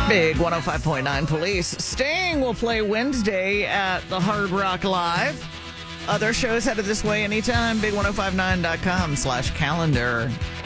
Big 105.9 Police. Sting will play Wednesday at the Hard Rock Live. Other shows headed this way anytime. Big1059.com/calendar.